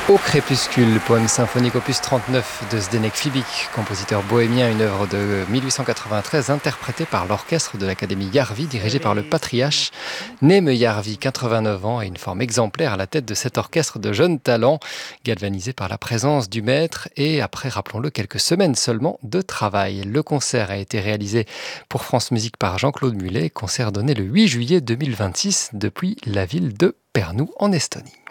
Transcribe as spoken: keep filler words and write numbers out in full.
Au crépuscule, poème symphonique opus trente-neuf de Zdeněk Fibic, compositeur bohémien, une œuvre de mille huit cent quatre-vingt-treize interprétée par l'orchestre de l'Académie Järvi, dirigé par le patriarche Neeme Järvi, quatre-vingt-neuf ans, et une forme exemplaire à la tête de cet orchestre de jeunes talents, galvanisé par la présence du maître et après, rappelons-le, quelques semaines seulement de travail. Le concert a été réalisé pour France Musique par Jean-Claude Mullet, concert donné le huit juillet deux mille vingt-six depuis la ville de Pärnu en Estonie.